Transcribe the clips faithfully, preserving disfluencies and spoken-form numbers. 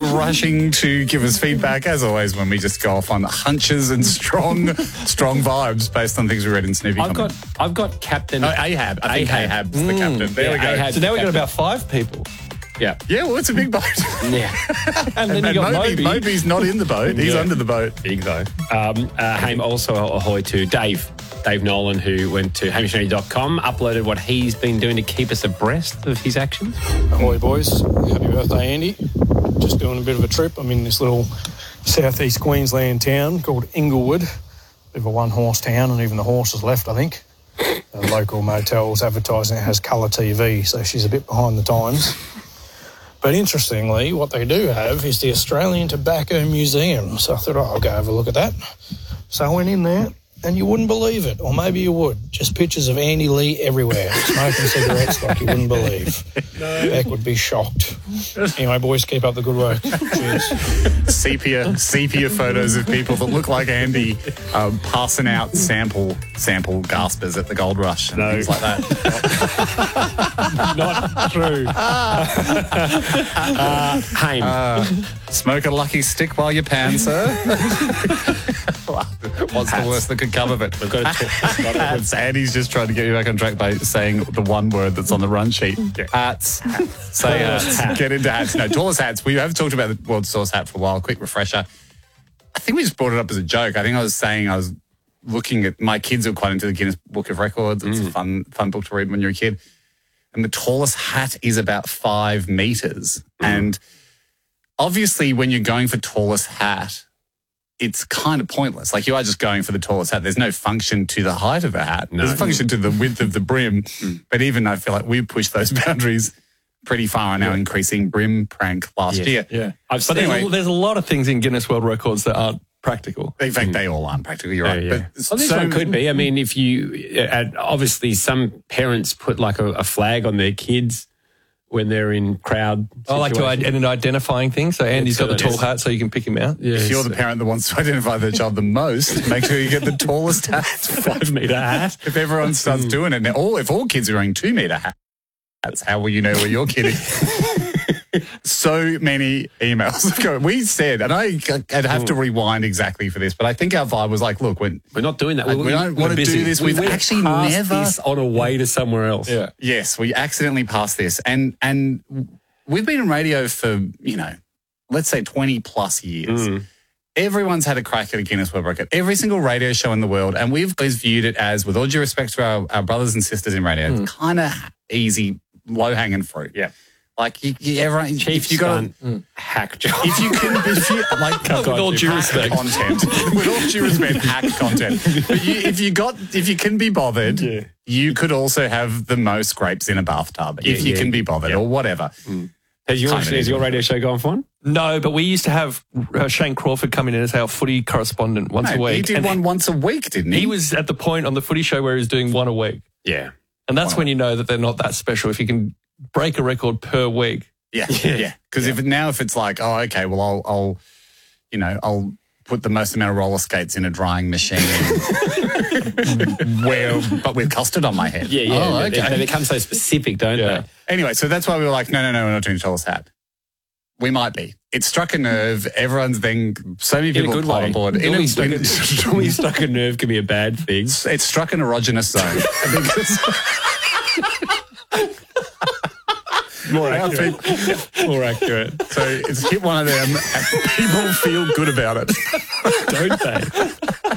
rushing to give us feedback, as always, when we just go off on hunches and strong, strong vibes based on things we read in Snoopy. I've comment. got, I've got Captain Oh, Ahab. I think Ahab. Ahab's the captain. There Yeah, we go. Ahab's So now the we've got captain. about five people. Yeah. Yeah, well, it's a big boat. Yeah. And then And you got Moby, Moby. Moby's not in the boat. He's Yeah. under the boat. Big though. Um, uh, Haim, also ahoy to Dave. Dave Nolan, who went to hamish and andy dot com, uploaded what he's been doing to keep us abreast of his actions. Ahoy, boys. Happy birthday, Andy. Just doing a bit of a trip. I'm in this little southeast Queensland town called Inglewood. Bit of a one-horse town, and even the horses left, I think. The local motel's advertising it has colour T V, so she's a bit behind the times. But interestingly, what they do have is the Australian Tobacco Museum. So I thought, oh, I'll go have a look at that. So I went in there, and you wouldn't believe it, or maybe you would. Just pictures of Andy Lee everywhere, smoking cigarettes like you wouldn't believe. No. Beck would be shocked. Anyway, boys, keep up the good work. Cheers. Sepia, sepia photos of people that look like Andy um, passing out sample sample gaspers at the Gold Rush and No. things like that. Not true. uh, Haim. Uh, smoke a lucky stick while you pan, sir. What's the worst that could come of it? We've got to talk. Hats. Andy's just trying to get you back on track by saying the one word that's on the run sheet. Hats. Say hats. Get into hats. No, tallest hats. We have talked about the world's tallest hat for a while. Quick refresher. I think we just brought it up as a joke. I think I was saying I was looking at, my kids are quite into the Guinness Book of Records. It's a fun, fun book to read when you're a kid. And the tallest hat is about five meters. Mm. And obviously when you're going for tallest hat, it's kind of pointless. Like, you are just going for the tallest hat. There's no function to the height of a hat. No. There's a function to the width of the brim. Mm. But even I feel like we've pushed those boundaries pretty far on our increasing brim prank last Yes. year. Yeah. I've But seen there's, a, there's a lot of things in Guinness World Records that aren't practical. In fact, they all aren't practical. You're Oh, right. yeah. But Well, this so, one could be. I mean, if you, uh, obviously some parents put like a, a flag on their kids when they're in crowd I like to situations. id- and identifying things. So Andy's got the tall Yes. hat so you can pick him out. Yes. if you're the parent that wants to identify their child the most, make sure you get the tallest hat. five metre hat. If everyone starts doing it now, all if all kids are wearing two metre hats, how will you know where your kid is? So many emails have gone. We said, and I, I'd have to rewind exactly for this, but I think our vibe was like, look, when We're not doing that. we, we don't want to busy. do this. We We've went actually past never. this on a way to somewhere else. Yeah. Yes, we accidentally passed this, and and we've been in radio for, you know, let's say twenty plus years. Mm. Everyone's had a crack at a Guinness World Record. Every single radio show in the world, and we've always viewed it as, with all due respect to our, our brothers and sisters in radio, Mm. kind of easy, low hanging fruit. Yeah. Like, you, you, everyone, Cheap if you got, stunt, hack job. if you can, if you like, With all due hack respect. content, with all due respect, hack content. But you, if you got, if you can be bothered, Yeah. you could also have the most grapes in a bathtub Yeah, if you yeah. can be bothered, Yeah. or whatever. Has your, Kind of has your easy. radio show gone for one? No, but we used to have uh, Shane Crawford come in as our footy correspondent once No, a week. he did and one once a week, didn't he? He was at the point on the footy show where he was doing one a week. Yeah. And that's when you know that they're not that special. If you can break a record per week. Yeah, yeah. Because if now if it's like, oh, okay, well, I'll, I'll, you know, I'll put the most amount of roller skates in a drying machine, where, but with custard on my head. Yeah, yeah. Oh, They- okay. They become so specific, don't Yeah. they? Anyway, so that's why we were like, no, no, no, we're not doing tallest hat. We might be. It struck a nerve. Everyone's then, so many In a people good applied way. on board. In a, Normally stuck, in- a, normally stuck a nerve can be a bad thing. it struck an erogenous zone. because More our accurate. people- More accurate. so it's hit one of them and people feel good about it. Don't they?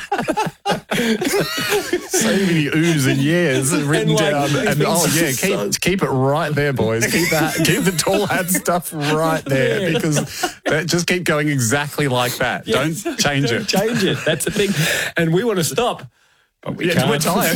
So many oohs and yeahs written And, like, down. these And oh things yeah, are so- keep keep it right there, boys. Keep that keep the tall hat stuff right there, Yeah. because that, just keep going exactly like that. Don't change Don't it. change it. That's the thing. And we want to stop. But we Yeah, can't. we're tired.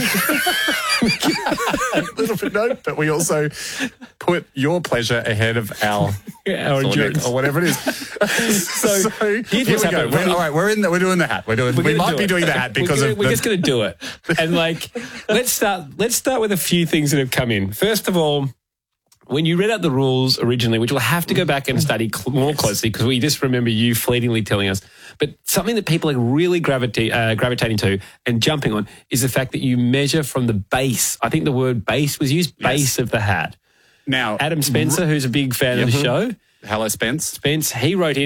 A little bit no, but we also put your pleasure ahead of our Our endurance. or whatever it is. So, So, here's here we what's go. happening. We're, all right, we're in. The, we're doing the hat. We're doing. We're we gonna might do be it. doing the hat because we're gonna, of. we're the, just going to do it. And like, let's start. Let's start with a few things that have come in. First of all, when you read out the rules originally, which we'll have to go back and study cl- more closely because we just remember you fleetingly telling us, but something that people are really gravita- uh, gravitating to and jumping on is the fact that you measure from the base. I think the word base was used, Yes. base of the hat. now, Adam Spencer, who's a big fan of the show, hello, Spence. Spence, he wrote in.